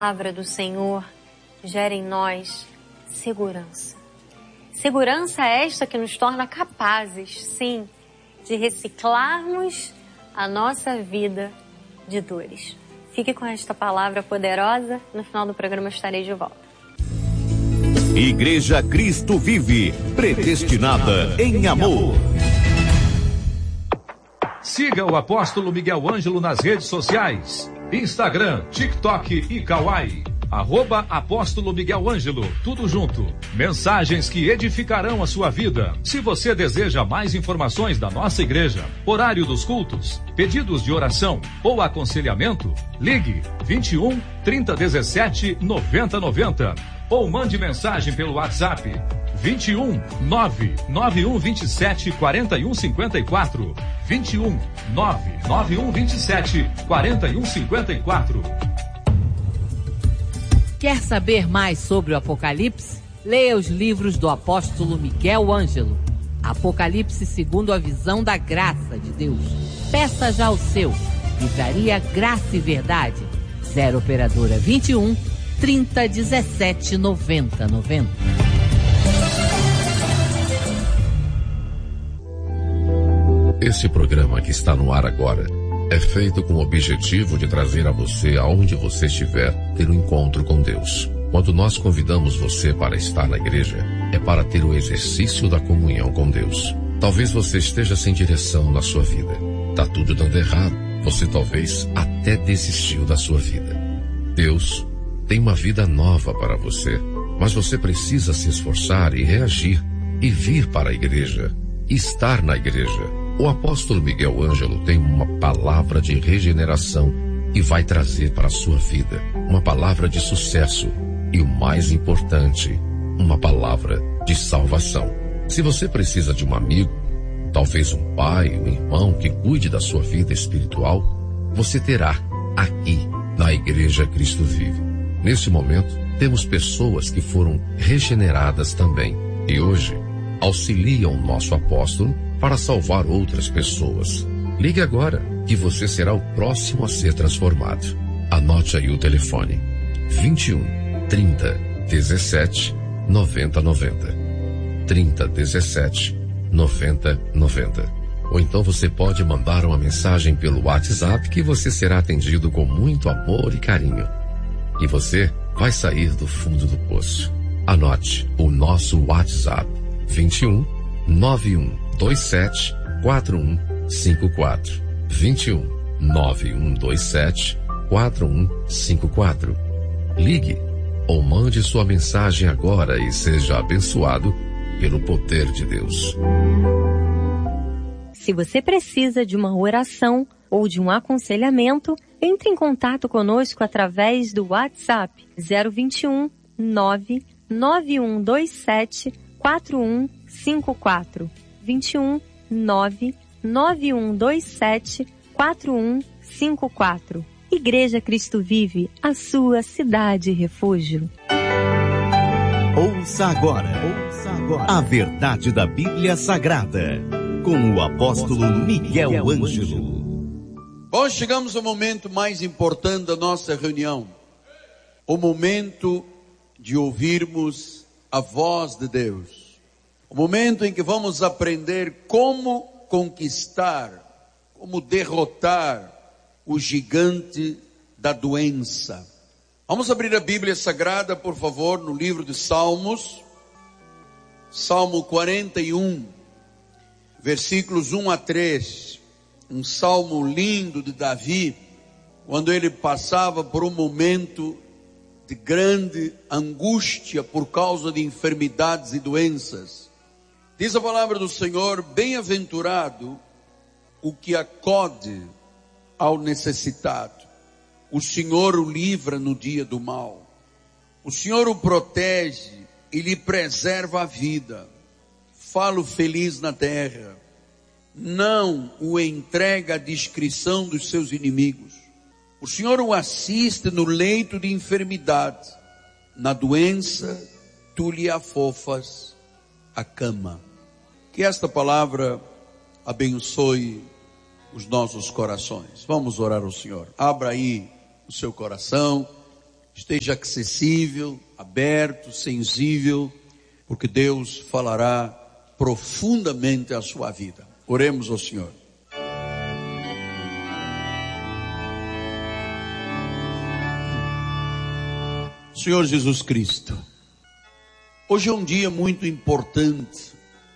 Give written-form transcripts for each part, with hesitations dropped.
palavra do Senhor gera em nós segurança. Segurança esta que nos torna capazes, sim, de reciclarmos a nossa vida de dores. Fique com esta palavra poderosa. No final do programa estarei de volta. Igreja Cristo Vive, predestinada em amor. Siga o apóstolo Miguel Ângelo nas redes sociais. Instagram, TikTok e Kawai. @apóstolo Miguel Ângelo, tudo junto. Mensagens que edificarão a sua vida. Se você deseja mais informações da nossa igreja, horário dos cultos, pedidos de oração ou aconselhamento, ligue 21 3017 9090 ou mande mensagem pelo WhatsApp 21 99127 4154. 21 99127 4154. Quer saber mais sobre o Apocalipse? Leia os livros do apóstolo Miguel Ângelo. Apocalipse segundo a visão da graça de Deus. Peça já o seu. Livraria Graça e Verdade. 0 operadora 21 3017 9090. Esse programa que está no ar agora é feito com o objetivo de trazer a você, aonde você estiver, ter um encontro com Deus. Quando nós convidamos você para estar na igreja, é para ter o exercício da comunhão com Deus. Talvez você esteja sem direção na sua vida. Tá tudo dando errado. Você talvez até desistiu da sua vida. Deus tem uma vida nova para você, mas você precisa se esforçar e reagir e vir para a igreja, estar na igreja. O apóstolo Miguel Ângelo tem uma palavra de regeneração e vai trazer para a sua vida uma palavra de sucesso e, o mais importante, uma palavra de salvação. Se você precisa de um amigo, talvez um pai, um irmão que cuide da sua vida espiritual, você terá aqui na Igreja Cristo Vive. Neste momento, temos pessoas que foram regeneradas também e hoje auxiliam o nosso apóstolo para salvar outras pessoas. Ligue agora, que você será o próximo a ser transformado. Anote aí o telefone: 21 30 17 90 90. 30 17 90 90. Ou então você pode mandar uma mensagem pelo WhatsApp que você será atendido com muito amor e carinho. E você vai sair do fundo do poço. Anote o nosso WhatsApp: 21 9127 4154. 21 9127 4154. Ligue ou mande sua mensagem agora e seja abençoado pelo poder de Deus. Se você precisa de uma oração ou de um aconselhamento, entre em contato conosco através do WhatsApp 021 99127 4154. 21 99127 4154. Igreja Cristo Vive, a sua cidade refúgio. Ouça agora a verdade da Bíblia Sagrada, com o apóstolo Miguel Ângelo. Bom, chegamos ao momento mais importante da nossa reunião. O momento de ouvirmos a voz de Deus. O momento em que vamos aprender como conquistar, como derrotar o gigante da doença. Vamos abrir a Bíblia Sagrada, por favor, no livro de Salmos. Salmo 41, versículos 1 a 3. Um salmo lindo de Davi, quando ele passava por um momento de grande angústia por causa de enfermidades e doenças. Diz a palavra do Senhor: bem-aventurado o que acode ao necessitado. O Senhor o livra no dia do mal. O Senhor o protege e lhe preserva a vida. Falo feliz na terra. Não o entrega à discrição dos seus inimigos. O Senhor o assiste no leito de enfermidade. Na doença, tu lhe afofas a cama. Que esta palavra abençoe os nossos corações. Vamos orar ao Senhor. Abra aí o seu coração esteja acessível, aberto, sensível, porque Deus falará profundamente a sua vida. Oremos ao Senhor. Senhor Jesus Cristo, hoje é um dia muito importante,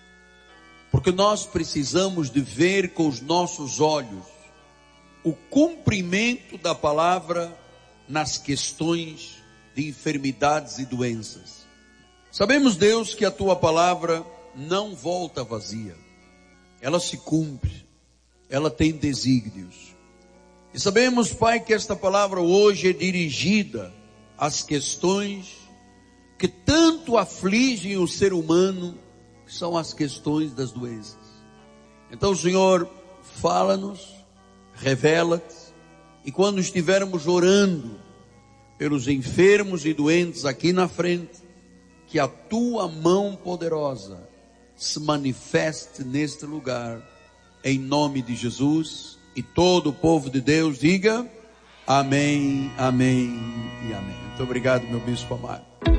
porque nós precisamos de ver com os nossos olhos o cumprimento da palavra nas questões de enfermidades e doenças. Sabemos, Deus, que a tua palavra não volta vazia. Ela se cumpre, ela tem desígnios. E sabemos, Pai, que esta palavra hoje é dirigida às questões que tanto afligem o ser humano, que são as questões das doenças. Então, Senhor, fala-nos, revela-te, e quando estivermos orando pelos enfermos e doentes aqui na frente, que a tua mão poderosa se manifeste neste lugar, em nome de Jesus, e todo o povo de Deus diga amém, amém e amém. Muito obrigado, meu bispo amado.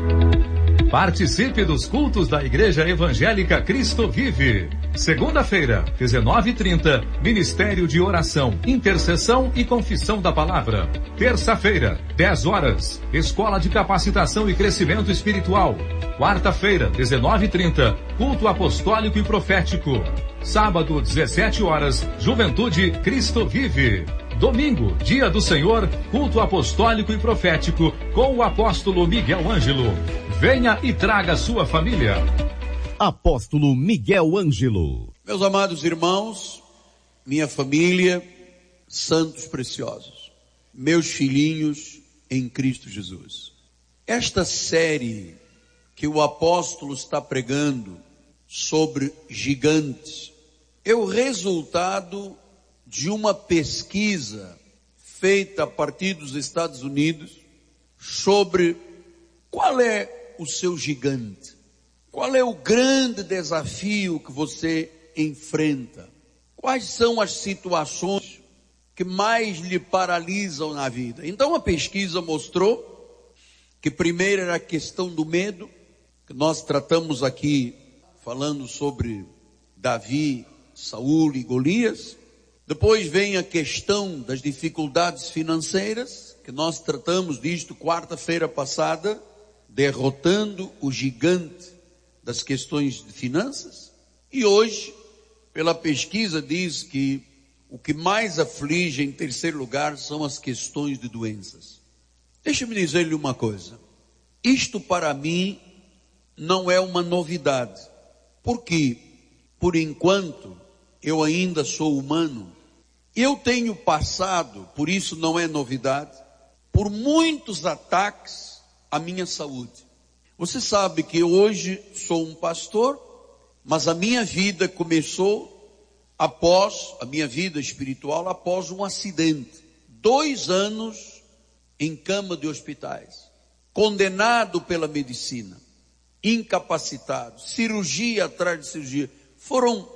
Participe dos cultos da Igreja Evangélica Cristo Vive. Segunda-feira, 19h30, Ministério de Oração, Intercessão e Confissão da Palavra. Terça-feira, 10 horas, Escola de Capacitação e Crescimento Espiritual. Quarta-feira, 19h30, Culto Apostólico e Profético. Sábado, 17 horas, Juventude Cristo Vive. Domingo, Dia do Senhor, Culto Apostólico e Profético, com o apóstolo Miguel Ângelo. Venha e traga sua família. Apóstolo Miguel Ângelo. Meus amados irmãos, minha família, santos preciosos, meus filhinhos em Cristo Jesus. Esta série que o apóstolo está pregando sobre gigantes é o resultado de uma pesquisa feita a partir dos Estados Unidos sobre qual é o seu gigante, qual é o grande desafio que você enfrenta, quais são as situações que mais lhe paralisam na vida. Então a pesquisa mostrou que primeiro era a questão do medo, que nós tratamos aqui falando sobre Davi, Saul e Golias. Depois vem a questão das dificuldades financeiras, que nós tratamos disto quarta-feira passada, derrotando o gigante das questões de finanças. E hoje, pela pesquisa, diz que o que mais aflige em terceiro lugar são as questões de doenças. Deixa-me dizer-lhe uma coisa. Isto para mim não é uma novidade. Porque, por enquanto, eu ainda sou humano. Eu tenho passado, por isso não é novidade, por muitos ataques à minha saúde. Você sabe que eu hoje sou um pastor, mas a minha vida começou após, a minha vida espiritual, após um acidente. 2 anos em cama de hospitais, condenado pela medicina, incapacitado, cirurgia atrás de cirurgia. Foram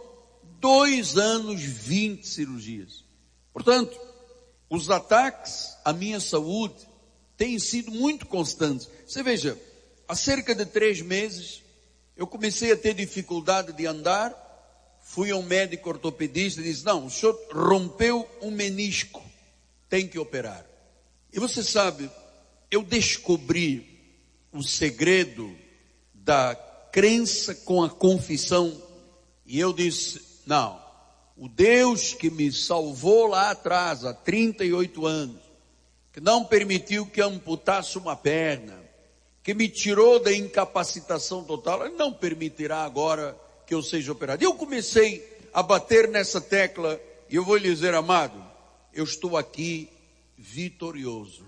2 anos, 20 cirurgias. Portanto, os ataques à minha saúde têm sido muito constantes. Você veja, há cerca de 3 meses, eu comecei a ter dificuldade de andar, fui a um médico ortopedista e disse, não, o senhor rompeu um menisco, tem que operar. E você sabe, eu descobri o segredo da crença com a confissão, e eu disse, não, o Deus que me salvou lá atrás, há 38 anos, que não permitiu que amputasse uma perna, que me tirou da incapacitação total, Ele não permitirá agora que eu seja operado. Eu comecei a bater nessa tecla, e eu vou lhe dizer, amado, eu estou aqui vitorioso.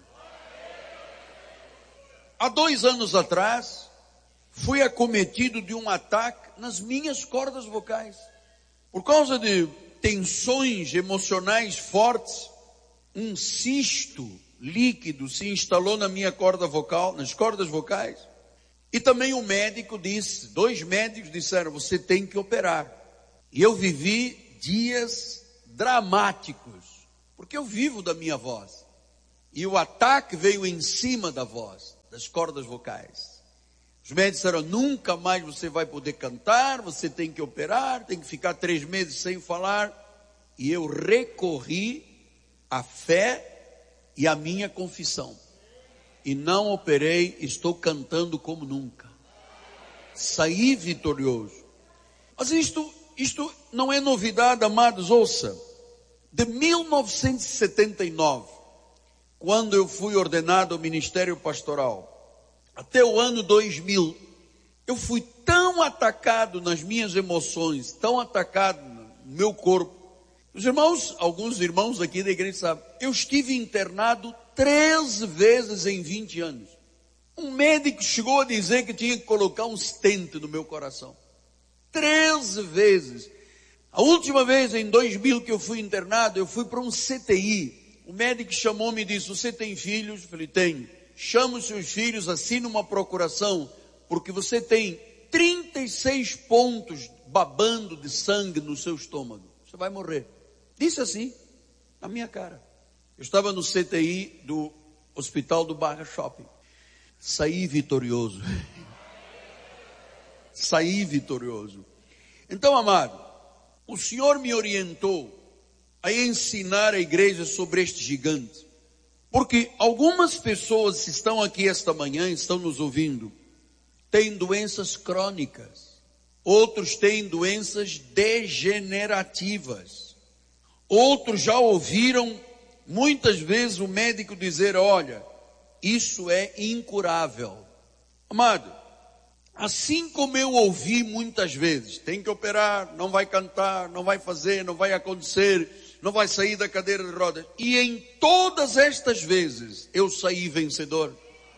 Há 2 anos atrás, fui acometido de um ataque nas minhas cordas vocais. Por causa de tensões emocionais fortes, um cisto líquido se instalou na minha corda vocal, nas cordas vocais. E também o médico disse, 2 médicos disseram, você tem que operar. E eu vivi dias dramáticos, porque eu vivo da minha voz. E o ataque veio em cima da voz, das cordas vocais. Os médicos disseram, nunca mais você vai poder cantar, você tem que operar, tem que ficar 3 meses sem falar. E eu recorri à fé e à minha confissão. E não operei, estou cantando como nunca. Saí vitorioso. Mas isto não é novidade, amados, ouça. De 1979, quando eu fui ordenado ao ministério pastoral, até o ano 2000, eu fui tão atacado nas minhas emoções, tão atacado no meu corpo. Os irmãos, alguns irmãos aqui da igreja sabem, eu estive internado 13 vezes em 20 anos. Um médico chegou a dizer que tinha que colocar um stent no meu coração. 13 vezes. A última vez, em 2000, que eu fui internado, eu fui para um CTI. O médico chamou-me e disse, você tem filhos? Eu falei, tenho. Chama os seus filhos, assina uma procuração, porque você tem 36 pontos babando de sangue no seu estômago. Você vai morrer. Disse assim, na minha cara. Eu estava no CTI do Hospital do Barra Shopping. Saí vitorioso. Saí vitorioso. Então, amado, o Senhor me orientou a ensinar a igreja sobre este gigante. Porque algumas pessoas que estão aqui esta manhã, estão nos ouvindo, têm doenças crônicas. Outros têm doenças degenerativas. Outros já ouviram muitas vezes o médico dizer, olha, isso é incurável. Amado, assim como eu ouvi muitas vezes, tem que operar, não vai cantar, não vai fazer, não vai acontecer, não vai sair da cadeira de rodas. E em todas estas vezes eu saí vencedor.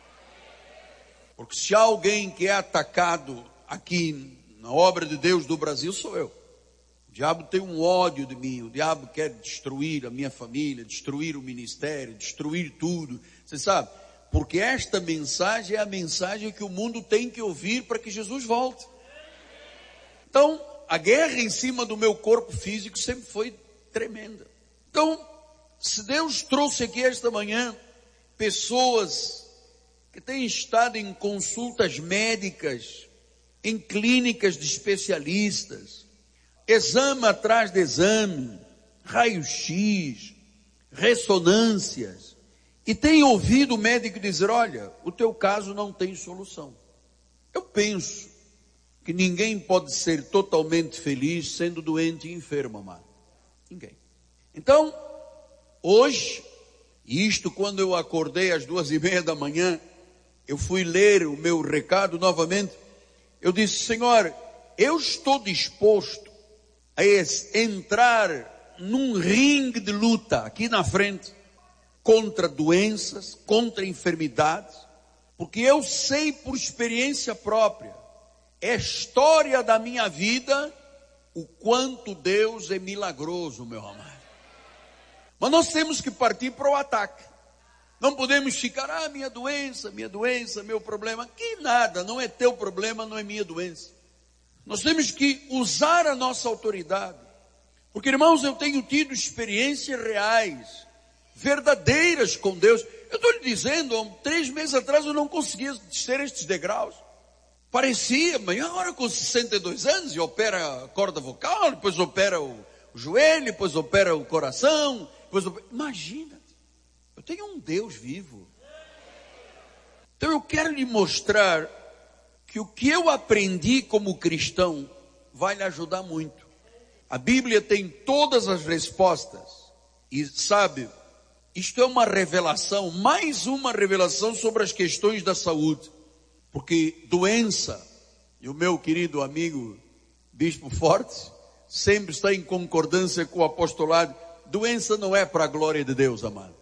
Porque se há alguém que é atacado aqui na obra de Deus do Brasil, sou eu. O diabo tem um ódio de mim, o diabo quer destruir a minha família, destruir o ministério, destruir tudo. Você sabe? Porque esta mensagem é a mensagem que o mundo tem que ouvir para que Jesus volte. Então, a guerra em cima do meu corpo físico sempre foi tremenda. Então, se Deus trouxe aqui esta manhã pessoas que têm estado em consultas médicas, em clínicas de especialistas, exame atrás de exame, raio-x, ressonâncias, e tem ouvido o médico dizer, olha, o teu caso não tem solução. Eu penso que ninguém pode ser totalmente feliz sendo doente e enfermo, amado. Ninguém. Então, hoje, e isto quando eu acordei às 2:30 da manhã, eu fui ler o meu recado novamente, eu disse, Senhor, eu estou disposto a entrar num ringue de luta aqui na frente, contra doenças, contra enfermidades, porque eu sei por experiência própria, é a história da minha vida, o quanto Deus é milagroso, meu amado. Mas nós temos que partir para o ataque. Não podemos ficar, minha doença, meu problema. Que nada, não é teu problema, não é minha doença. Nós temos que usar a nossa autoridade. Porque, irmãos, eu tenho tido experiências reais, verdadeiras com Deus. Eu estou lhe dizendo, há 3 meses atrás eu não conseguia descer estes degraus. Parecia, mas agora com 62 anos, e opera a corda vocal, depois opera o joelho, depois opera o coração, depois opera... Imagina, eu tenho um Deus vivo. Então eu quero lhe mostrar que o que eu aprendi como cristão vai lhe ajudar muito. A Bíblia tem todas as respostas. E sabe, isto é uma revelação, mais uma revelação sobre as questões da saúde. Porque doença, e o meu querido amigo Bispo Fortes, sempre está em concordância com o apostolado, doença não é para a glória de Deus, amado.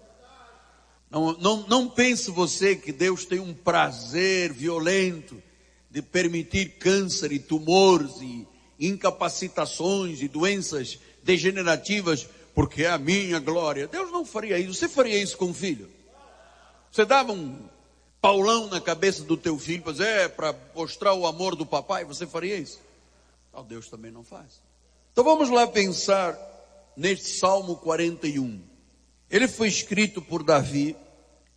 Não pense você que Deus tem um prazer violento de permitir câncer e tumores e incapacitações e doenças degenerativas, porque é a minha glória. Deus não faria isso. Você faria isso com o filho? Você dava um paulão na cabeça do teu filho para mostrar o amor do papai? Você faria isso? Não, Deus também não faz. Então vamos lá pensar neste Salmo 41. Ele foi escrito por Davi,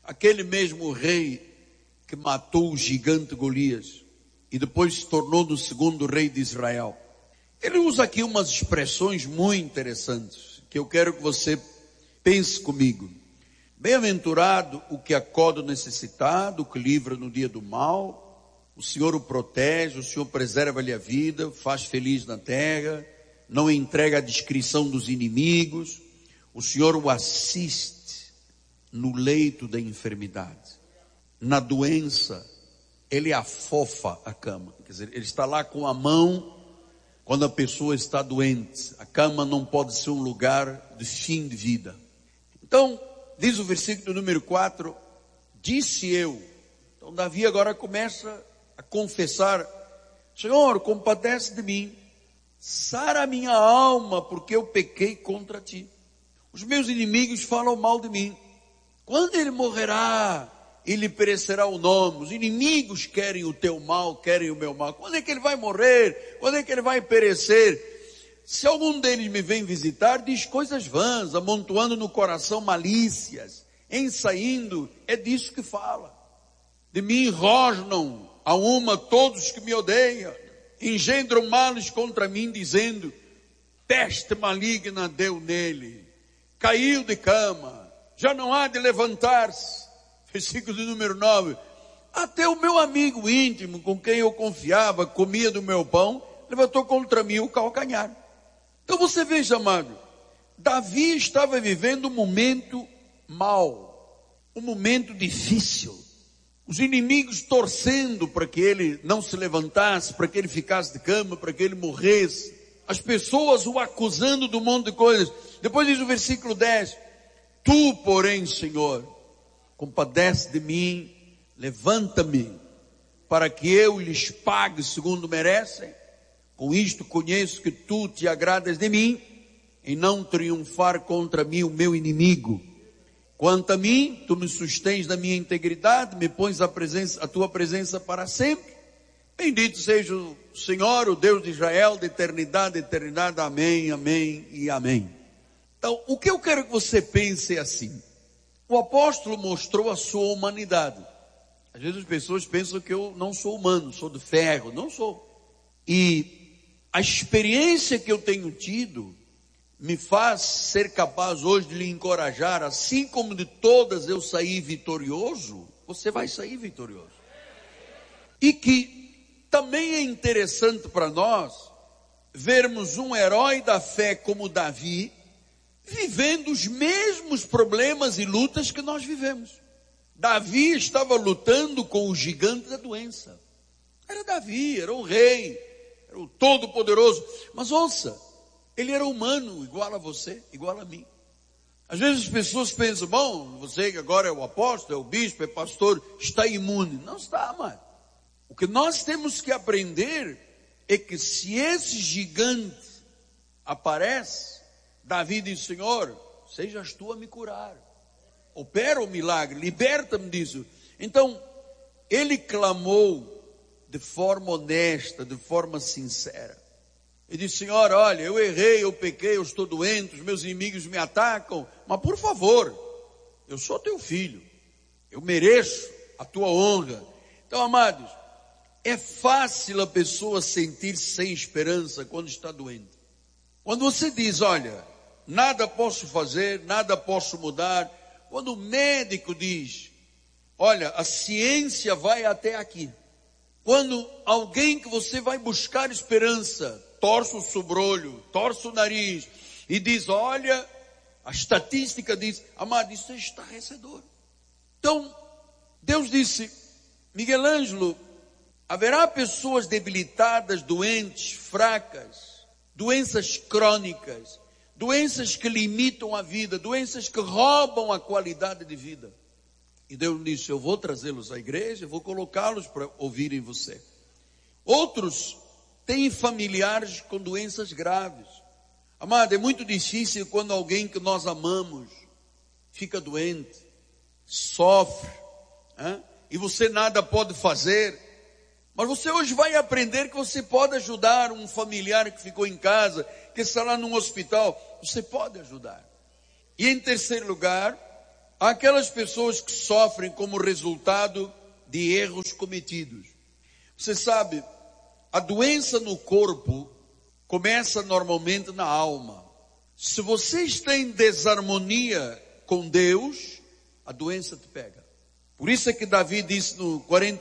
aquele mesmo rei que matou o gigante Golias e depois se tornou no segundo rei de Israel. Ele usa aqui umas expressões muito interessantes, que eu quero que você pense comigo. Bem-aventurado o que acorda o necessitado, o que livra no dia do mal. O Senhor o protege, o Senhor preserva-lhe a vida, faz feliz na terra, não entrega a discrição dos inimigos. O Senhor o assiste no leito da enfermidade. Na doença, Ele afofa a cama. Quer dizer, Ele está lá com a mão quando a pessoa está doente. A cama não pode ser um lugar de fim de vida. Então, diz o versículo número 4, disse eu. Então Davi agora começa a confessar: Senhor, compadece de mim, sara a minha alma, porque eu pequei contra ti. Os meus inimigos falam mal de mim. Quando ele morrerá, ele perecerá o nome. Os inimigos querem o teu mal, querem o meu mal. Quando é que ele vai morrer? Quando é que ele vai perecer? Se algum deles me vem visitar, diz coisas vãs, amontoando no coração malícias, ensaindo, é disso que fala. De mim rosnam a uma todos que me odeiam, engendram males contra mim, dizendo: peste maligna deu nele, caiu de cama, já não há de levantar-se. Versículo número 9, até o meu amigo íntimo, com quem eu confiava, comia do meu pão, levantou contra mim o calcanhar. Então você veja, amado, Davi estava vivendo um momento mau, um momento difícil. Os inimigos torcendo para que ele não se levantasse, para que ele ficasse de cama, para que ele morresse. As pessoas o acusando de um monte de coisas. Depois diz o versículo 10, tu, porém, Senhor, compadece de mim, levanta-me, para que eu lhes pague segundo merecem. Com isto conheço que tu te agradas de mim, em não triunfar contra mim o meu inimigo. Quanto a mim, tu me sustens da minha integridade, me pões a tua presença para sempre. Bendito seja o Senhor, o Deus de Israel, de eternidade a eternidade. Amém, amém e amém. Então, o que eu quero que você pense é assim. O apóstolo mostrou a sua humanidade. Às vezes as pessoas pensam que eu não sou humano, sou de ferro. Não sou. E a experiência que eu tenho tido me faz ser capaz hoje de lhe encorajar, assim como de todas eu saí vitorioso, você vai sair vitorioso. E que também é interessante para nós vermos um herói da fé como Davi, vivendo os mesmos problemas e lutas que nós vivemos. Davi estava lutando com o gigante da doença. Era Davi, era o rei, era o todo-poderoso. Mas ouça, ele era humano, igual a você, igual a mim. Às vezes as pessoas pensam, bom, você que agora é o apóstolo, é o bispo, é pastor, está imune. Não está, mano. O que nós temos que aprender é que se esse gigante aparece, Davi diz, Senhor, sejas tu a me curar. Opera o milagre, liberta-me disso. Então, ele clamou de forma honesta, de forma sincera. Ele disse, Senhor, olha, eu errei, eu pequei, eu estou doente, os meus inimigos me atacam, mas por favor, eu sou teu filho, eu mereço a tua honra. Então, amados, é fácil a pessoa sentir-se sem esperança quando está doente. Quando você diz, olha, nada posso fazer, nada posso mudar. Quando o médico diz, olha, a ciência vai até aqui. Quando alguém que você vai buscar esperança, torce o sobrolho, torce o nariz e diz, olha, a estatística diz, amado, isso é estarrecedor. Então, Deus disse, Miguel Ângelo, haverá pessoas debilitadas, doentes, fracas, doenças crônicas, doenças que limitam a vida, doenças que roubam a qualidade de vida. E Deus disse, eu vou trazê-los à igreja, vou colocá-los para ouvirem você. Outros têm familiares com doenças graves. Amado, é muito difícil quando alguém que nós amamos fica doente, sofre, e você nada pode fazer. Mas você hoje vai aprender que você pode ajudar um familiar que ficou em casa, que está lá num hospital. Você pode ajudar. E em terceiro lugar, Há aquelas pessoas que sofrem como resultado de erros cometidos. Você sabe, a doença no corpo começa normalmente na alma. Se você está em desarmonia com Deus, a doença te pega. Por isso é que Davi disse no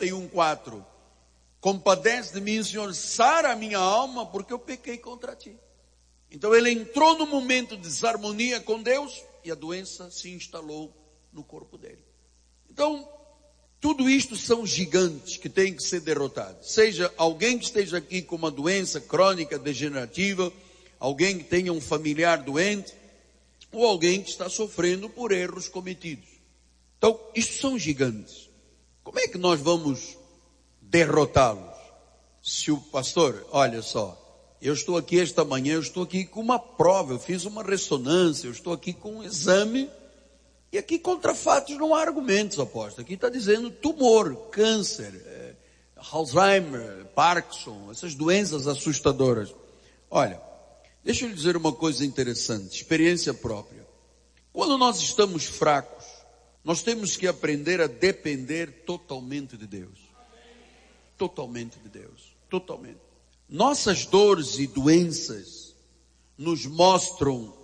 41:4, compadece de mim, Senhor, sara a minha alma, porque eu pequei contra ti. Então ele entrou no momento de desarmonia com Deus e a doença se instalou no corpo dele. Então, tudo isto são gigantes que têm que ser derrotados. Seja alguém que esteja aqui com uma doença crônica, degenerativa, alguém que tenha um familiar doente, ou alguém que está sofrendo por erros cometidos. Então, isto são gigantes. Como é que nós vamos derrotá-los? Se o pastor, olha só, eu estou aqui esta manhã, eu estou aqui com uma prova, eu fiz uma ressonância, eu estou aqui com um exame, e aqui contra fatos não há argumentos, apóstolo. Aqui está dizendo tumor, câncer, Alzheimer, Parkinson, essas doenças assustadoras. Olha, deixa eu lhe dizer uma coisa interessante, experiência própria. Quando nós estamos fracos, nós temos que aprender a depender totalmente de Deus. Totalmente de Deus, totalmente. Nossas dores e doenças nos mostram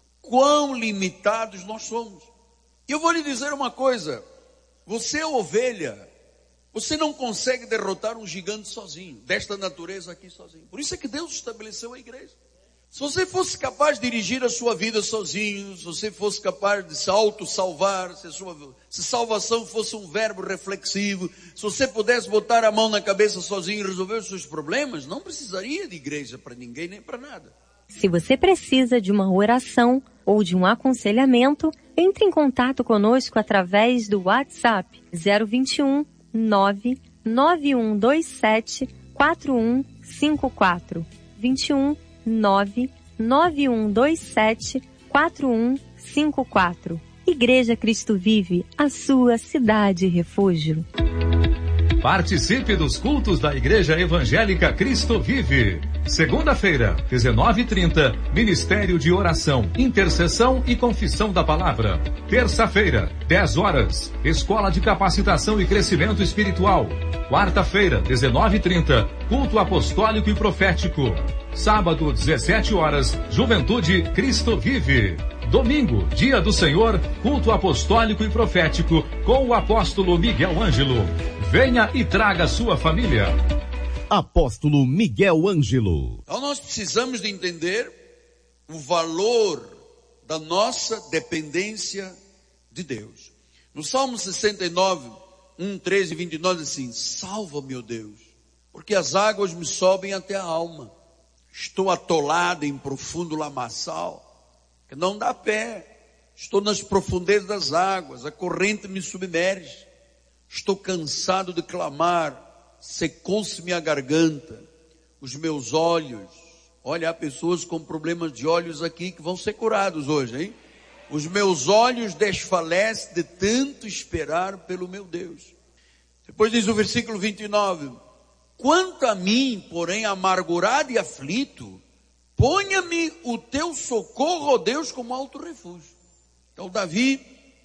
quão limitados nós somos. E eu vou lhe dizer uma coisa, você é ovelha, você não consegue derrotar um gigante sozinho, desta natureza aqui sozinho. Por isso é que Deus estabeleceu a igreja. Se você fosse capaz de dirigir a sua vida sozinho, se você fosse capaz de se auto-salvar, se salvação fosse um verbo reflexivo, se você pudesse botar a mão na cabeça sozinho e resolver os seus problemas, não precisaria de igreja para ninguém nem para nada. Se você precisa de uma oração ou de um aconselhamento, entre em contato conosco através do WhatsApp 021 99127 4154 21 99127 4154. Igreja Cristo Vive, a sua cidade refúgio. Participe dos cultos da Igreja Evangélica Cristo Vive. Segunda-feira, 19h30, Ministério de Oração, Intercessão e Confissão da Palavra. Terça-feira, 10 horas, Escola de Capacitação e Crescimento Espiritual. Quarta-feira, 19h30, Culto Apostólico e Profético. Sábado, 17 horas, Juventude Cristo Vive. Domingo, Dia do Senhor, Culto Apostólico e Profético, com o apóstolo Miguel Ângelo. Venha e traga sua família. Apóstolo Miguel Ângelo. Então nós precisamos de entender o valor da nossa dependência de Deus. No Salmo 69, 1, 13 e 29 diz assim: salva-me, ó Deus, porque as águas me sobem até a alma. Estou atolado em profundo lamaçal, que não dá pé. Estou nas profundezas das águas, a corrente me submerge. Estou cansado de clamar, secou-se-me a garganta, os meus olhos. Olha, há pessoas com problemas de olhos aqui que vão ser curados hoje, hein? Os meus olhos desfalecem de tanto esperar pelo meu Deus. Depois diz o versículo 29, quanto a mim, porém, amargurado e aflito, ponha-me o teu socorro, ó Deus, como alto refúgio. Então Davi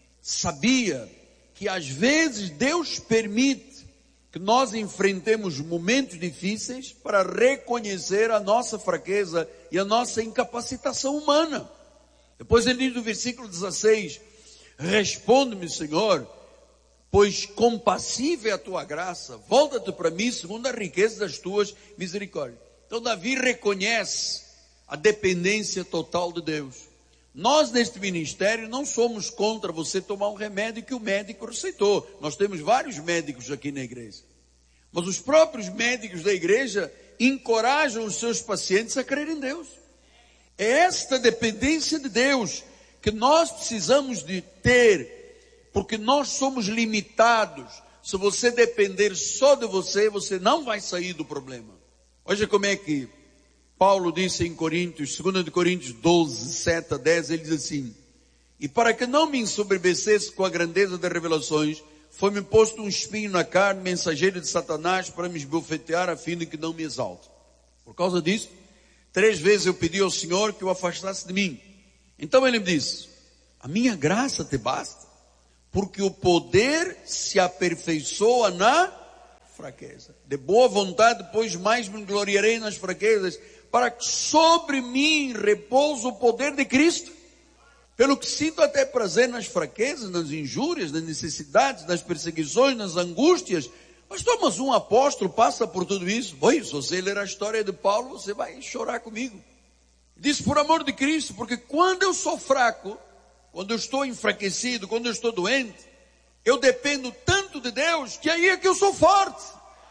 sabia que às vezes Deus permite que nós enfrentemos momentos difíceis para reconhecer a nossa fraqueza e a nossa incapacitação humana. Depois ele diz no versículo 16, responde-me, Senhor, pois compassiva é a tua graça, volta-te para mim segundo a riqueza das tuas misericórdias. Então Davi reconhece a dependência total de Deus. Nós neste ministério não somos contra você tomar um remédio que o médico receitou. Nós temos vários médicos aqui na igreja. Mas os próprios médicos da igreja encorajam os seus pacientes a crer em Deus. É esta dependência de Deus que nós precisamos de ter, porque nós somos limitados. Se você depender só de você, você não vai sair do problema. Veja como é que Paulo disse em Coríntios, 2 Coríntios 12, 7 a 10, ele diz assim, e para que não me ensoberbecesse com a grandeza das revelações, foi-me posto um espinho na carne, mensageiro de Satanás, para me esbofetear, a fim de que não me exalte. Por causa disso, 3 vezes eu pedi ao Senhor que o afastasse de mim. Então ele me disse, a minha graça te basta, Porque o poder se aperfeiçoa na fraqueza. De boa vontade, depois mais me gloriarei nas fraquezas, para que sobre mim repouse o poder de Cristo. Pelo que sinto até prazer nas fraquezas, nas injúrias, nas necessidades, nas perseguições, nas angústias. Mas um apóstolo passa por tudo isso. Oi, se você ler a história de Paulo, você vai chorar comigo. Diz, por amor de Cristo, porque quando eu sou fraco, quando eu estou enfraquecido, quando eu estou doente, eu dependo tanto de Deus, que aí é que eu sou forte.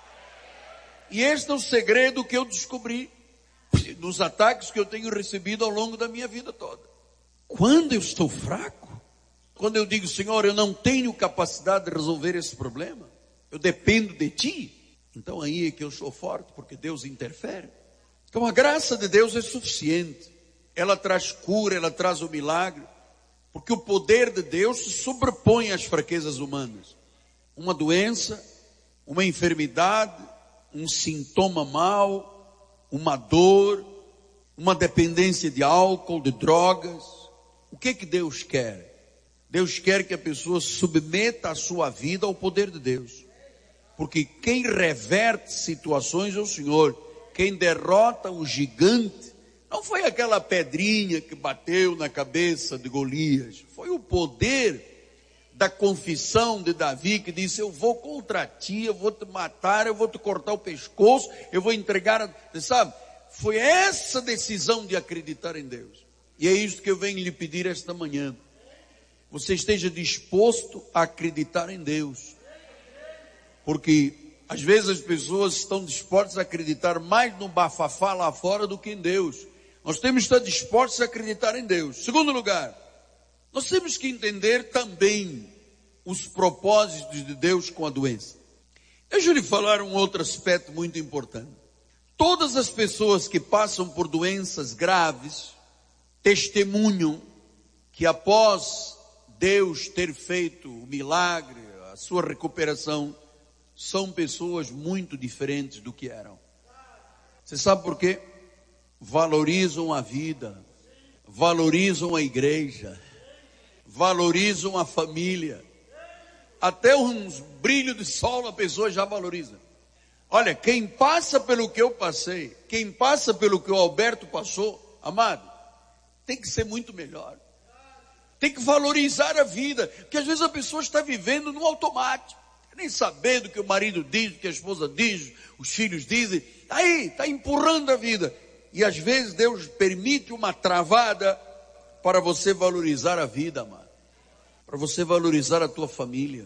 E este é o segredo que eu descobri nos ataques que eu tenho recebido ao longo da minha vida toda. Quando eu estou fraco, quando eu digo, Senhor, eu não tenho capacidade de resolver esse problema, eu dependo de Ti, então aí é que eu sou forte, porque Deus interfere. Então a graça de Deus é suficiente, ela traz cura, ela traz o milagre, porque o poder de Deus se sobrepõe às fraquezas humanas. Uma doença, uma enfermidade, um sintoma mau, uma dor, uma dependência de álcool, de drogas. O que Deus quer? Deus quer que a pessoa submeta a sua vida ao poder de Deus. Porque quem reverte situações é o Senhor. Quem derrota o gigante não foi aquela pedrinha que bateu na cabeça de Golias. Foi o poder da confissão de Davi, que disse, eu vou contra ti, eu vou te matar, eu vou te cortar o pescoço, eu vou entregar, sabe? Foi essa decisão de acreditar em Deus. E é isso que eu venho lhe pedir esta manhã. Você esteja disposto a acreditar em Deus. Porque às vezes as pessoas estão dispostas a acreditar mais no bafafá lá fora do que em Deus. Nós temos que estar dispostos a acreditar em Deus. Segundo lugar, nós temos que entender também os propósitos de Deus com a doença. Deixa eu lhe falar um outro aspecto muito importante. Todas as pessoas que passam por doenças graves testemunham que após Deus ter feito o milagre, a sua recuperação, são pessoas muito diferentes do que eram. Você sabe por quê? Valorizam a vida, valorizam a igreja, valorizam a família. Até uns brilhos de sol a pessoa já valoriza. Olha, quem passa pelo que eu passei, quem passa pelo que o Alberto passou, amado, tem que ser muito melhor. Tem que valorizar a vida, porque às vezes a pessoa está vivendo no automático, nem sabendo o que o marido diz, o que a esposa diz, os filhos dizem, aí está empurrando a vida. E às vezes Deus permite uma travada para você valorizar a vida, amado. Para você valorizar a tua família,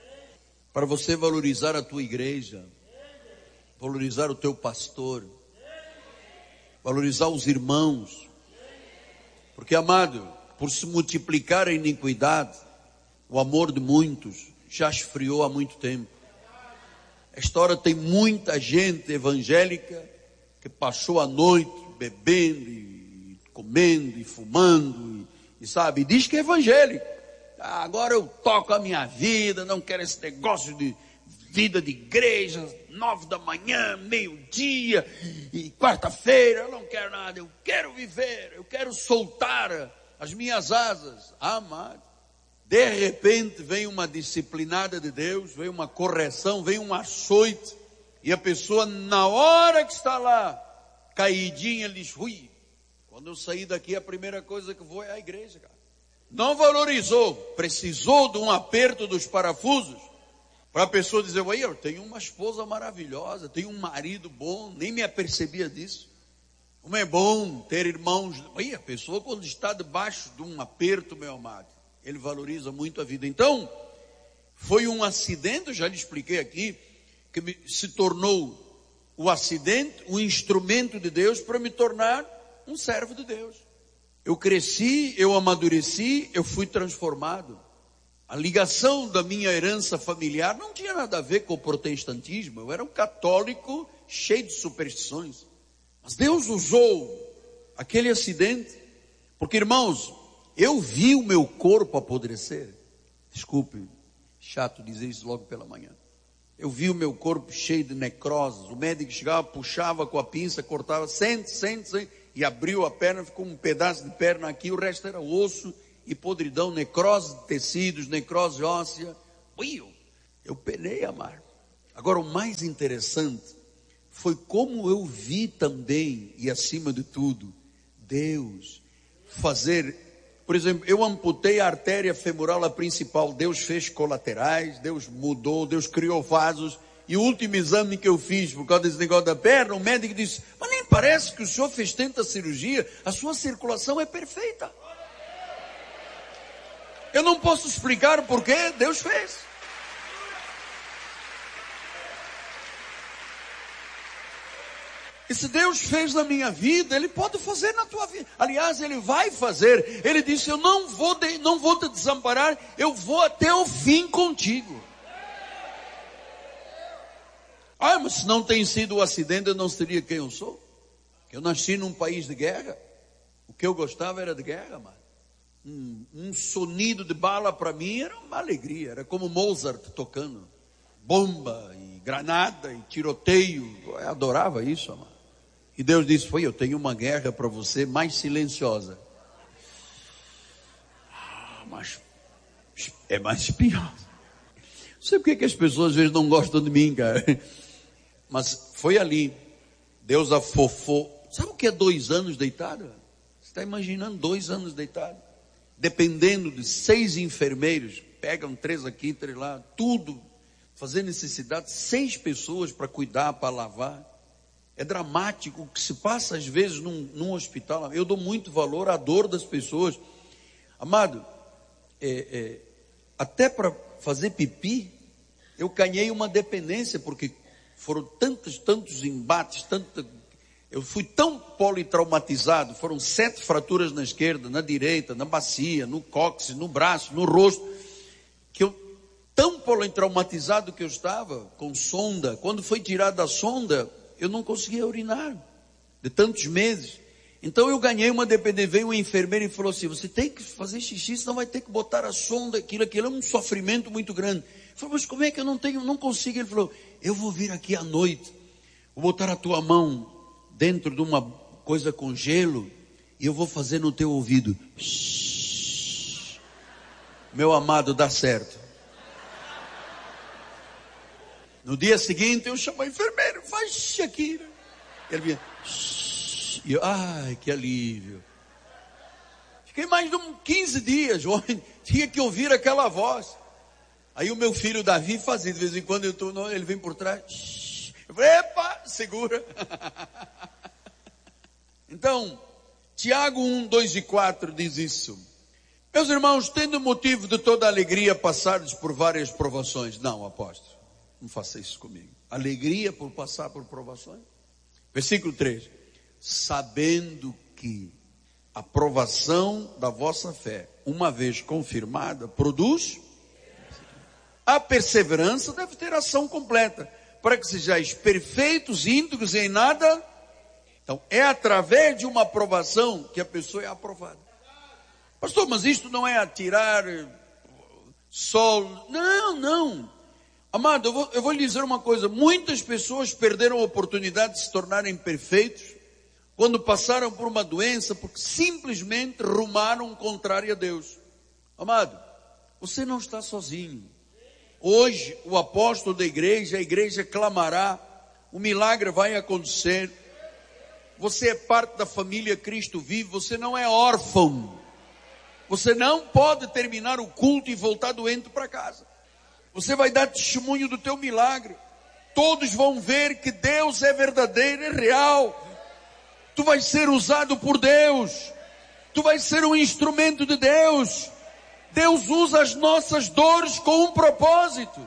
para você valorizar a tua igreja, valorizar o teu pastor, valorizar os irmãos. Porque, amado, por se multiplicar a iniquidade, o amor de muitos já esfriou há muito tempo. Esta hora tem muita gente evangélica que passou a noite bebendo e comendo e fumando e sabe, diz que é evangélico. Agora eu toco a minha vida, não quero esse negócio de vida de igreja, 9 da manhã, meio-dia e quarta-feira, eu não quero nada, eu quero viver, eu quero soltar as minhas asas. Amado, de repente vem uma disciplinada de Deus, vem uma correção, vem um açoite, e a pessoa na hora que está lá, caidinha, diz, ui, quando eu sair daqui a primeira coisa que vou é à igreja, cara. Não valorizou, precisou de um aperto dos parafusos, para a pessoa dizer, oi, eu tenho uma esposa maravilhosa, tenho um marido bom, nem me apercebia disso. Como é bom ter irmãos. Oi, a pessoa quando está debaixo de um aperto, meu amado, ele valoriza muito a vida. Então, foi um acidente, eu já lhe expliquei aqui, que se tornou o acidente, um instrumento de Deus para me tornar um servo de Deus. Eu cresci, eu amadureci, eu fui transformado. A ligação da minha herança familiar não tinha nada a ver com o protestantismo. Eu era um católico cheio de superstições. Mas Deus usou aquele acidente, porque, irmãos, eu vi o meu corpo apodrecer. Desculpe, chato dizer isso logo pela manhã. Eu vi o meu corpo cheio de necroses. O médico chegava, puxava com a pinça, cortava, sente, e abriu a perna, ficou um pedaço de perna aqui, o resto era osso e podridão, necrose de tecidos, necrose óssea. Eu penei, amado. Agora, o mais interessante foi como eu vi também, e acima de tudo, Deus fazer. Por exemplo, eu amputei a artéria femoral, a principal. Deus fez colaterais, Deus mudou, Deus criou vasos. E o último exame que eu fiz, por causa desse negócio da perna, o médico disse: mas nem parece que o senhor fez tanta cirurgia, a sua circulação é perfeita. Eu não posso explicar o porquê, Deus fez. E se Deus fez na minha vida, Ele pode fazer na tua vida. Aliás, Ele vai fazer. Ele disse: eu não vou te desamparar, eu vou até o fim contigo. Mas se não tem sido o acidente, eu não seria quem eu sou. Eu nasci num país de guerra. O que eu gostava era de guerra, mano. Um sonido de bala para mim era uma alegria. Era como Mozart tocando bomba e granada e tiroteio. Eu adorava isso, mano. E Deus disse: eu tenho uma guerra para você mais silenciosa. Mas é mais espinhosa. Não sei porque que as pessoas às vezes não gostam de mim, cara. Mas foi ali. Deus afofou. Sabe o que é 2 anos deitado? Você está imaginando 2 anos deitado? Dependendo de 6 enfermeiros. Pegam 3 aqui, 3 lá. Tudo. Fazer necessidade. 6 pessoas para cuidar, para lavar. É dramático o que se passa às vezes num hospital. Eu dou muito valor à dor das pessoas. Amado, até para fazer pipi, eu ganhei uma dependência, porque foram tantos embates, eu fui tão politraumatizado, foram 7 fraturas na esquerda, na direita, na bacia, no cóccix, no braço, no rosto, que eu, tão politraumatizado que eu estava, com sonda, quando foi tirada a sonda, eu não conseguia urinar, de tantos meses. Então eu ganhei uma dependência. Veio um enfermeiro e falou assim: você tem que fazer xixi, senão vai ter que botar a sonda, aquilo é um sofrimento muito grande. Eu falei: mas como é que eu não consigo? Ele falou: eu vou vir aqui à noite, vou botar a tua mão dentro de uma coisa com gelo, e eu vou fazer no teu ouvido. Shhh. Meu amado, dá certo. No dia seguinte eu chamo o enfermeiro: faz xixi aqui. Ele vinha, e eu, ai, que alívio. Fiquei mais de 15 dias, tinha que ouvir aquela voz. Aí o meu filho Davi fazia, de vez em quando ele vem por trás. Eu falei: epa, segura. Então, Tiago 1, 2 e 4 diz isso: meus irmãos, tendo motivo de toda alegria passados por várias provações. Não, apóstolo, não faça isso comigo. Alegria por passar por provações. Versículo 3. Sabendo que a provação da vossa fé, uma vez confirmada, produz. A perseverança deve ter ação completa, para que sejais perfeitos, íntegros e em nada. Então, é através de uma aprovação que a pessoa é aprovada. Pastor, mas isto não é atirar sol. Não. Amado, eu vou lhe dizer uma coisa. Muitas pessoas perderam a oportunidade de se tornarem perfeitos quando passaram por uma doença, porque simplesmente rumaram contrário a Deus. Amado, você não está sozinho. Hoje, o apóstolo da igreja, a igreja clamará, o milagre vai acontecer. Você é parte da família Cristo vivo, você não é órfão. Você não pode terminar o culto e voltar doente para casa. Você vai dar testemunho do teu milagre. Todos vão ver que Deus é verdadeiro, é real. Tu vais ser usado por Deus. Tu vais ser um instrumento de Deus. Deus usa as nossas dores com um propósito.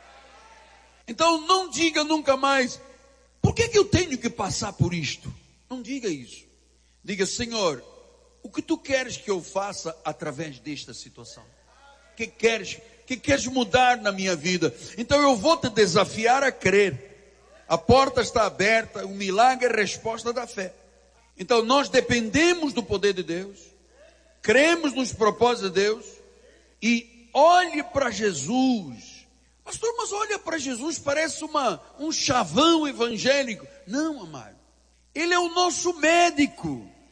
Então não diga nunca mais: por que eu tenho que passar por isto? Não diga isso. Diga: Senhor, o que tu queres que eu faça através desta situação? O que queres mudar na minha vida? Então eu vou te desafiar a crer. A porta está aberta, o milagre é a resposta da fé. Então nós dependemos do poder de Deus, cremos nos propósitos de Deus, e olhe para Jesus. Pastor, mas olha para Jesus, parece um chavão evangélico. Não, amado. Ele é o nosso médico.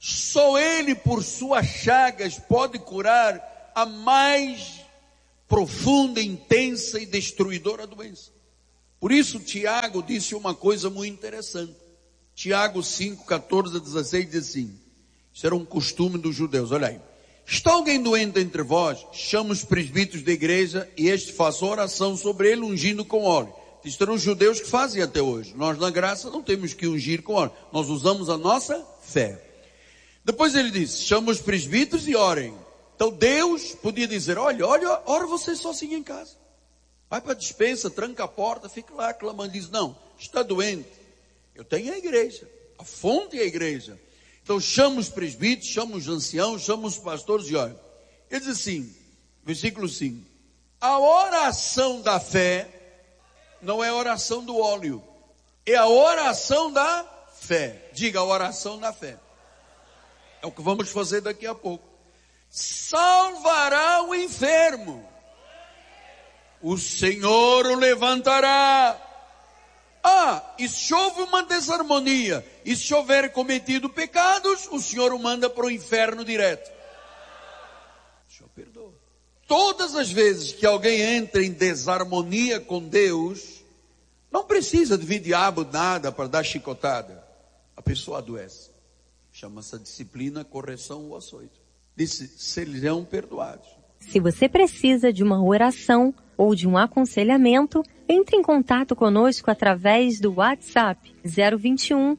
Só Ele, por suas chagas, pode curar a mais profunda, intensa e destruidora doença. Por isso, Tiago disse uma coisa muito interessante. Tiago 5, 14 a 16 diz assim, isso era um costume dos judeus, olha aí. Está alguém doente entre vós? Chama os presbíteros da igreja e este faça oração sobre ele, ungindo com óleo. Isto eram os judeus que fazem até hoje. Nós na graça não temos que ungir com óleo. Nós usamos a nossa fé. Depois ele disse, chama os presbíteros e orem. Então Deus podia dizer, olha, ora você sozinho em casa. Vai para a despensa, tranca a porta, fica lá clamando. Diz, não, está doente. Eu tenho a igreja. A fonte é a igreja. Então chama os presbíteros, chama os anciãos, chama os pastores e olha. Ele diz assim, versículo 5. A oração da fé não é a oração do óleo. É a oração da fé. Diga, a oração da fé. É o que vamos fazer daqui a pouco. Salvará o enfermo. O Senhor o levantará. E se houve uma desarmonia, e se houver cometido pecados, o Senhor o manda para o inferno direto. O Senhor perdoa. Todas as vezes que alguém entra em desarmonia com Deus, não precisa de vir diabo nada para dar chicotada. A pessoa adoece. Chama-se disciplina, correção ou açoite. Disse, serão perdoados. Se você precisa de uma oração ou de um aconselhamento, entre em contato conosco através do WhatsApp 021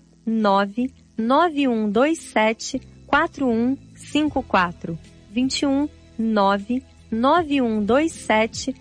99127 4154. 21 99127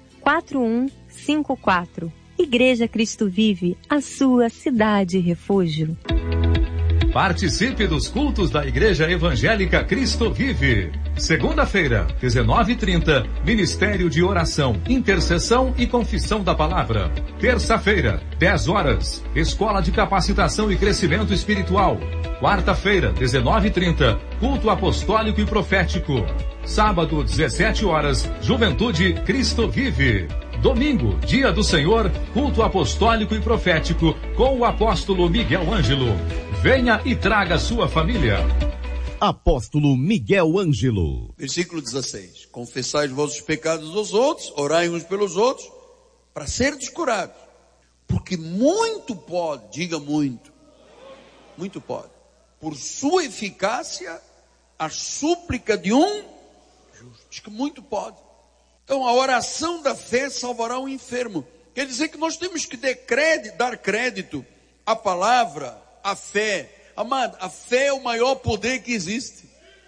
4154. Igreja Cristo Vive, a sua cidade refúgio. Participe dos cultos da Igreja Evangélica Cristo Vive. Segunda-feira, 19h30, Ministério de Oração, Intercessão e Confissão da Palavra. Terça-feira, 10 horas, Escola de Capacitação e Crescimento Espiritual. Quarta-feira, 19h30, Culto Apostólico e Profético. Sábado, 17 horas, Juventude Cristo Vive. Domingo, Dia do Senhor, Culto Apostólico e Profético, com o apóstolo Miguel Ângelo. Venha e traga sua família. Apóstolo Miguel Ângelo. Versículo 16. Confessai os vossos pecados aos outros, orai uns pelos outros, para serdes curados. Porque muito pode, diga muito, muito pode. Por sua eficácia, a súplica de um justo. Diz que muito pode. Então a oração da fé salvará o enfermo. Quer dizer que nós temos que dar crédito à palavra, à fé. Amado, a fé é o maior poder que existe.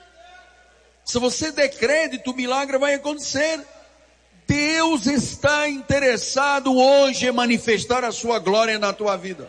Se você der crédito, o milagre vai acontecer. Deus está interessado hoje em manifestar a sua glória na tua vida.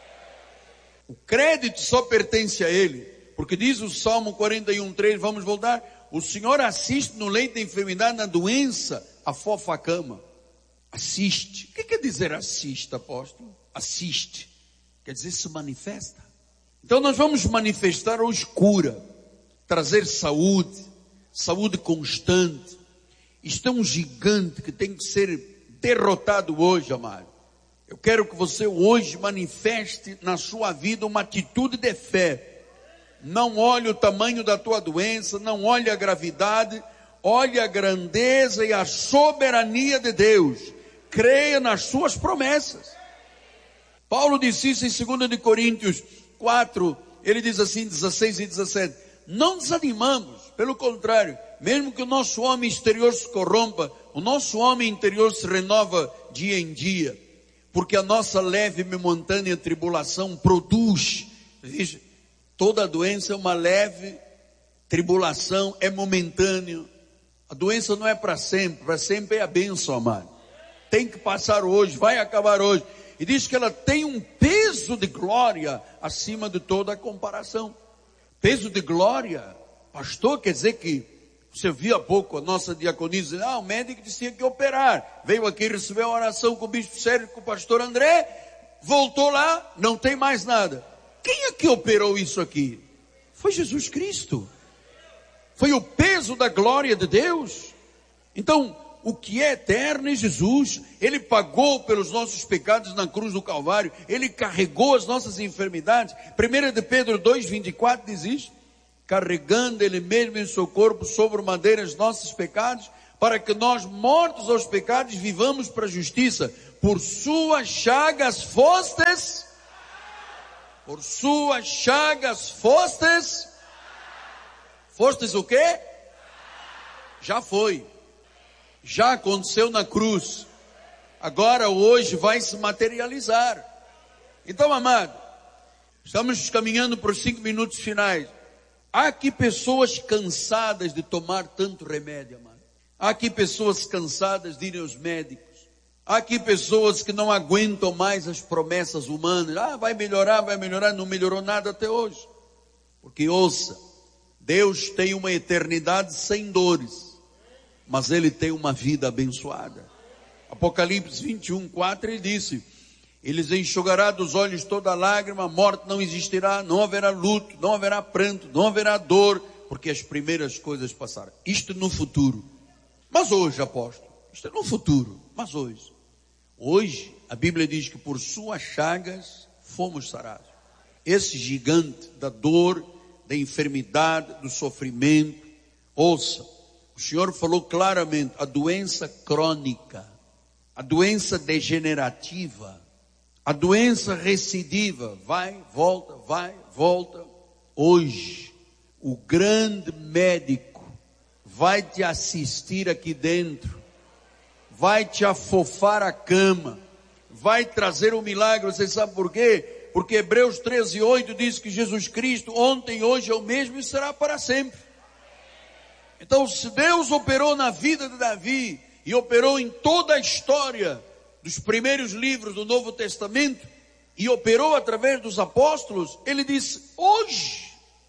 O crédito só pertence a Ele. Porque diz o Salmo 41:3, vamos voltar. O Senhor assiste no leito da enfermidade, na doença, afofa a cama. Assiste. O que quer dizer assiste, apóstolo? Assiste. Quer dizer se manifesta. Então nós vamos manifestar hoje cura, trazer saúde, saúde constante. Isto é um gigante que tem que ser derrotado hoje, amado. Eu quero que você hoje manifeste na sua vida uma atitude de fé. Não olhe o tamanho da tua doença, não olhe a gravidade, olhe a grandeza e a soberania de Deus. Creia nas suas promessas. Paulo disse isso em 2 Coríntios 4, ele diz assim, 16 e 17. Não desanimamos, pelo contrário, mesmo que o nosso homem exterior se corrompa, o nosso homem interior se renova dia em dia, porque a nossa leve e momentânea tribulação produz, toda doença é uma leve tribulação, é momentâneo. A doença não é para sempre é a bênção, amado. Tem que passar hoje, vai acabar hoje. E diz que ela tem um peso de glória acima de toda a comparação. Peso de glória, pastor, quer dizer que você viu há pouco a nossa diaconisa, o médico disse que operar. Veio aqui receber a oração com o bispo Sérgio, com o pastor André, voltou lá, não tem mais nada. Quem é que operou isso aqui? Foi Jesus Cristo. Foi o peso da glória de Deus. Então, o que é eterno é Jesus. Ele pagou pelos nossos pecados na cruz do Calvário. Ele carregou as nossas enfermidades. 1 de Pedro 2:24 diz isso. carregando Ele mesmo em seu corpo sobre o madeiro os nossos pecados, para que nós, mortos aos pecados, vivamos para a justiça. Por suas chagas fostes, por suas chagas fostes o quê? Já foi, já aconteceu na cruz, agora hoje vai se materializar. Então, amado, estamos caminhando para os 5 minutos finais. Há aqui pessoas cansadas de tomar tanto remédio, amado. Há aqui pessoas cansadas de ir aos médicos. Há aqui pessoas que não aguentam mais as promessas humanas. Vai melhorar, não melhorou nada até hoje. Porque ouça, Deus tem uma eternidade sem dores, mas Ele tem uma vida abençoada. Apocalipse 21:4, Ele disse: Eles enxugará dos olhos toda lágrima, a morte não existirá, não haverá luto, não haverá pranto, não haverá dor, porque as primeiras coisas passaram. Isto no futuro. Mas hoje, apóstolo, isto é no futuro, mas hoje. Hoje, a Bíblia diz que por suas chagas fomos sarados. Esse gigante da dor, da enfermidade, do sofrimento, ouça, o Senhor falou claramente, a doença crônica, a doença degenerativa, a doença recidiva, vai, volta. Hoje, o grande médico vai te assistir aqui dentro, vai te afofar a cama, vai trazer um milagre. Você sabe por quê? Porque Hebreus 13:8 diz que Jesus Cristo ontem, hoje é o mesmo e será para sempre. Então, se Deus operou na vida de Davi e operou em toda a história dos primeiros livros do Novo Testamento e operou através dos apóstolos, Ele disse, hoje.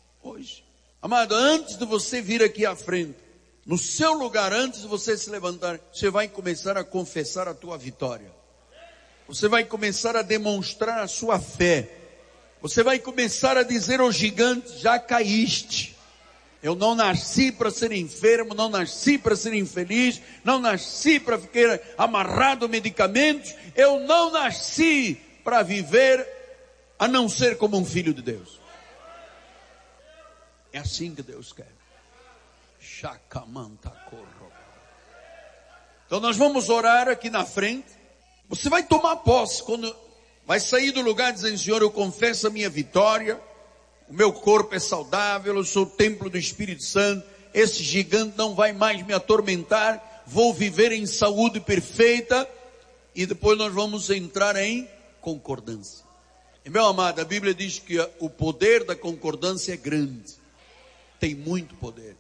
Amado, antes de você vir aqui à frente, no seu lugar, antes de você se levantar, você vai começar a confessar a tua vitória. Você vai começar a demonstrar a sua fé. Você vai começar a dizer ao gigante, já caíste. Eu não nasci para ser enfermo, não nasci para ser infeliz, não nasci para ficar amarrado a medicamentos. Eu não nasci para viver a não ser como um filho de Deus. É assim que Deus quer. Então nós vamos orar aqui na frente. Você vai tomar posse, quando vai sair do lugar dizendo, Senhor, eu confesso a minha vitória, o meu corpo é saudável, eu sou o templo do Espírito Santo, esse gigante não vai mais me atormentar, vou viver em saúde perfeita, e depois nós vamos entrar em concordância. E meu amado, a Bíblia diz que o poder da concordância é grande, tem muito poder.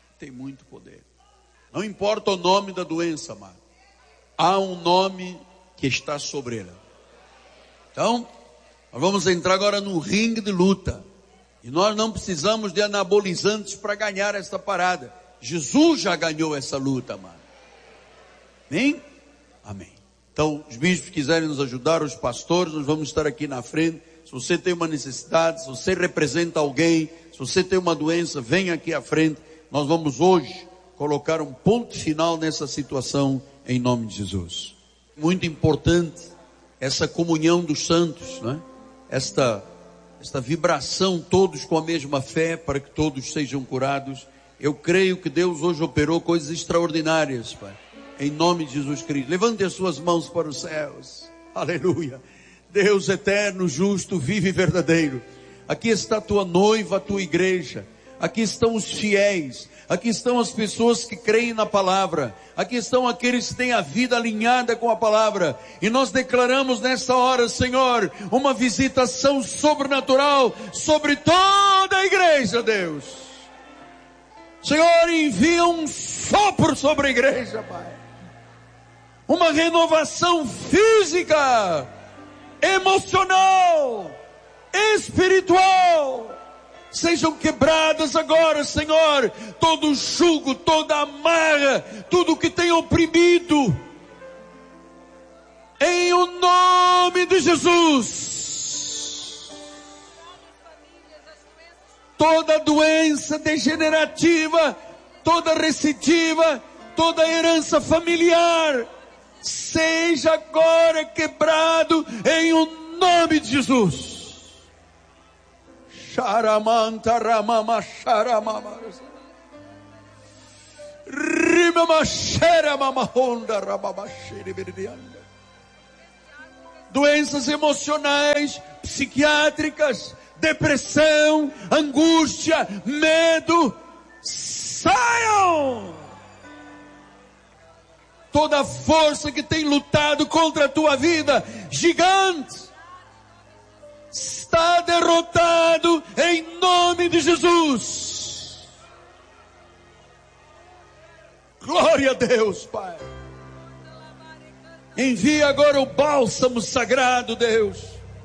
Não importa o nome da doença, amado, há um nome que está sobre ela. Então, nós vamos entrar agora no ringue de luta. E nós não precisamos de anabolizantes para ganhar esta parada. Jesus já ganhou essa luta, amado. Amém? Amém. Então, os bispos quiserem nos ajudar, os pastores, nós vamos estar aqui na frente. Se você tem uma necessidade, se você representa alguém, se você tem uma doença, venha aqui à frente. Nós vamos hoje colocar um ponto final nessa situação em nome de Jesus. Muito importante essa comunhão dos santos, né? Esta vibração, todos com a mesma fé, para que todos sejam curados. Eu creio que Deus hoje operou coisas extraordinárias, Pai, em nome de Jesus Cristo. Levante as suas mãos para os céus. Aleluia. Deus eterno, justo, vivo e verdadeiro. Aqui está a tua noiva, a tua igreja. Aqui estão os fiéis. Aqui estão as pessoas que creem na palavra. Aqui estão aqueles que têm a vida alinhada com a palavra. E nós declaramos nesta hora, Senhor, uma visitação sobrenatural sobre toda a igreja, Deus. Senhor, envia um sopro sobre a igreja, Pai. Uma renovação física, emocional, espiritual. Sejam quebradas agora, Senhor, todo jugo, toda amarra, tudo que tem oprimido, em o nome de Jesus. Toda doença degenerativa, toda recidiva, toda herança familiar, seja agora quebrado em o nome de Jesus. Sharamanta ramama sharamama. Rimama sharamama honda rababa shiribidianda. Doenças emocionais, psiquiátricas, depressão, angústia, medo, saiam! Toda a força que tem lutado contra a tua vida, gigante, está derrotado em nome de Jesus. Glória a Deus, Pai. Envia agora o bálsamo sagrado, Deus.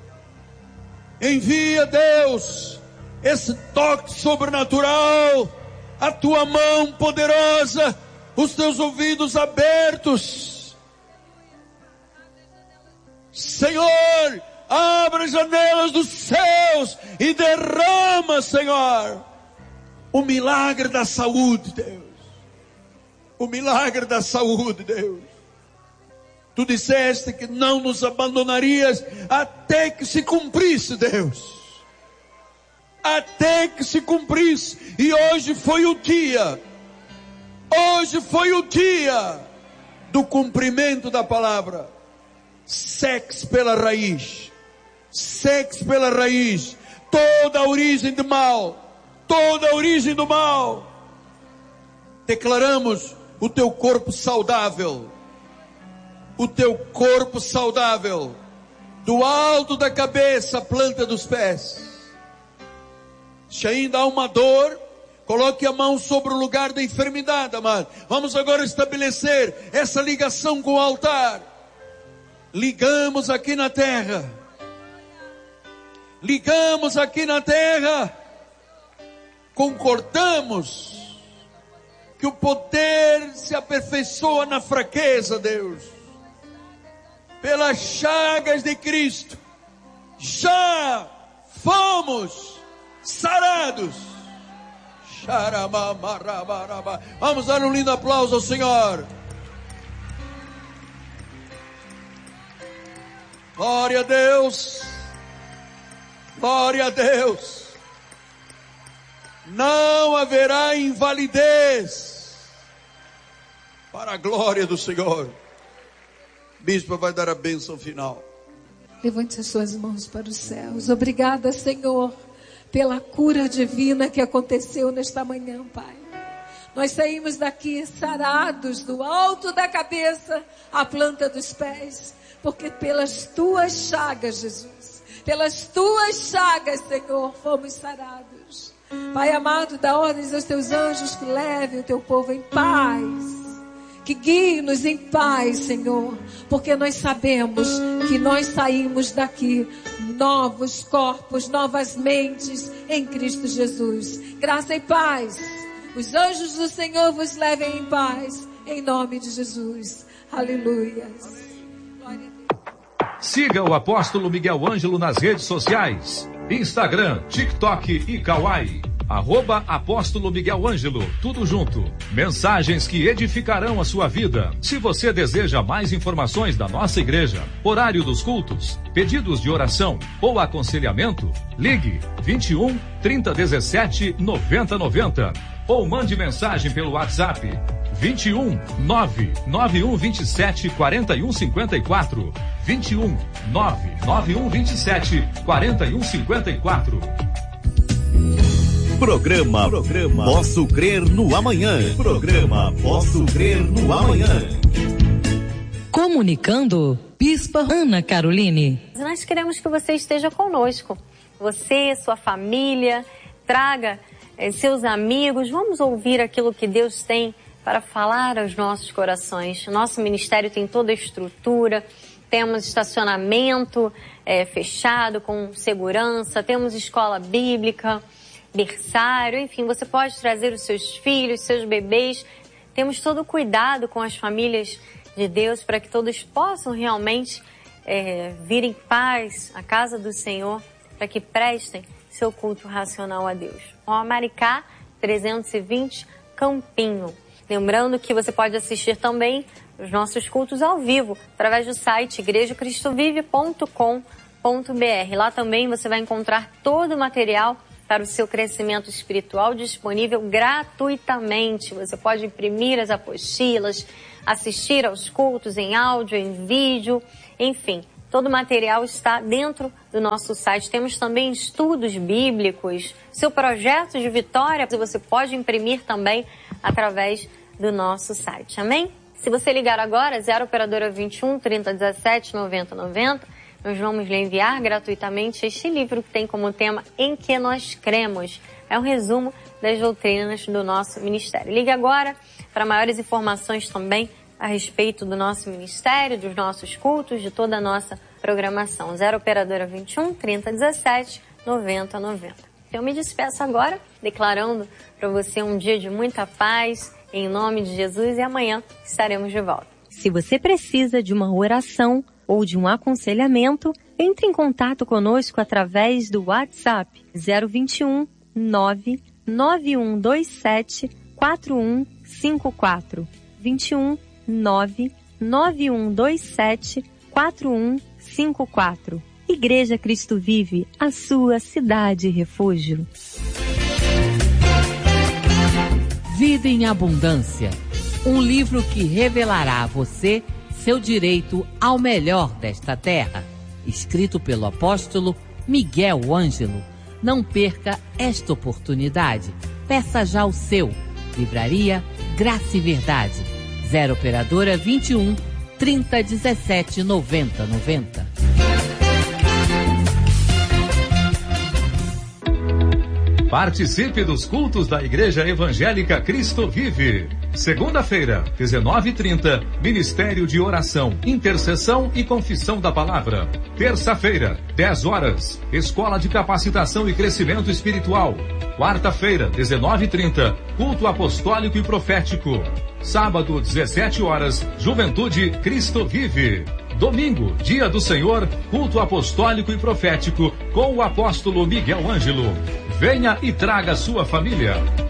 Envia, Deus, esse toque sobrenatural, a tua mão poderosa, os teus ouvidos abertos. Senhor, abra as janelas dos céus e derrama, Senhor, o milagre da saúde, Deus. O milagre da saúde, Deus. Tu disseste que não nos abandonarias até que se cumprisse, Deus. Até que se cumprisse. E hoje foi o dia. Hoje foi o dia do cumprimento da palavra. Seque pela raiz. Seque pela raiz. Toda a origem do mal. Toda a origem do mal. Declaramos o teu corpo saudável. O teu corpo saudável, do alto da cabeça à planta dos pés. Se ainda há uma dor, coloque a mão sobre o lugar da enfermidade, amado. Vamos agora estabelecer essa ligação com o altar. Ligamos aqui na terra. Ligamos aqui na terra. Concordamos que o poder se aperfeiçoa na fraqueza, Deus. Pelas chagas de Cristo, já fomos sarados. Vamos dar um lindo aplauso ao Senhor. Glória a Deus. Glória a Deus. Não haverá invalidez, para a glória do Senhor. Bispo vai dar a bênção final. Levante as suas mãos para os céus. Obrigada, Senhor, pela cura divina que aconteceu nesta manhã, Pai. Nós saímos daqui sarados do alto da cabeça à planta dos pés, porque pelas tuas chagas, Jesus, pelas tuas chagas, Senhor, fomos sarados. Pai amado, dá ordens aos teus anjos que levem o teu povo em paz. Que guie-nos em paz, Senhor, porque nós sabemos que nós saímos daqui novos corpos, novas mentes em Cristo Jesus. Graça e paz. Os anjos do Senhor vos levem em paz, em nome de Jesus. Aleluia. Siga o apóstolo Miguel Ângelo nas redes sociais. Instagram, TikTok e Kawaii. @apóstolo Miguel Ângelo, tudo junto. Mensagens que edificarão a sua vida. Se você deseja mais informações da nossa igreja, horário dos cultos, pedidos de oração ou aconselhamento, ligue 21 3017 9090 ou mande mensagem pelo WhatsApp 21 99127 4154. 21 99127 4154. Programa Posso Crer no Amanhã. Programa Posso Crer no Amanhã. Comunicando, Bispa Ana Caroline. Nós queremos que você esteja conosco. Você, sua família, traga seus amigos. Vamos ouvir aquilo que Deus tem para falar aos nossos corações. Nosso ministério tem toda a estrutura. Temos estacionamento fechado, com segurança. Temos escola bíblica, berçário, enfim, você pode trazer os seus filhos, seus bebês. Temos todo o cuidado com as famílias de Deus para que todos possam realmente vir em paz à casa do Senhor, para que prestem seu culto racional a Deus. Rua Maricá, 320, Campinho. Lembrando que você pode assistir também os nossos cultos ao vivo através do site igrejacristovive.com.br. Lá também você vai encontrar todo o material para o seu crescimento espiritual, disponível gratuitamente. Você pode imprimir as apostilas, assistir aos cultos em áudio, em vídeo, enfim. Todo o material está dentro do nosso site. Temos também estudos bíblicos, seu projeto de vitória, você pode imprimir também através do nosso site. Amém? Se você ligar agora, 0 operadora 21 3017 9090, nós vamos lhe enviar gratuitamente este livro que tem como tema Em que Nós Cremos. É um resumo das doutrinas do nosso ministério. Ligue agora para maiores informações também a respeito do nosso ministério, dos nossos cultos, de toda a nossa programação. 0 operadora 21 3017 9090. Eu me despeço agora, declarando para você um dia de muita paz, em nome de Jesus, e amanhã estaremos de volta. Se você precisa de uma oração ou de um aconselhamento, entre em contato conosco através do WhatsApp 021 99127 4154 21 99127 4154. Igreja Cristo Vive, a sua cidade refúgio. Vida em Abundância, um livro que revelará a você seu direito ao melhor desta terra, escrito pelo apóstolo Miguel Ângelo. Não perca esta oportunidade. Peça já o seu. Livraria Graça e Verdade. 0 operadora 21 3017 9090. Participe dos cultos da Igreja Evangélica Cristo Vive. Segunda-feira, 19h30, Ministério de Oração, Intercessão e Confissão da Palavra. Terça-feira, 10 horas, Escola de Capacitação e Crescimento Espiritual. Quarta-feira, 19h30, Culto Apostólico e Profético. Sábado, 17 horas, Juventude Cristo Vive. Domingo, Dia do Senhor, Culto Apostólico e Profético, com o apóstolo Miguel Ângelo. Venha e traga sua família.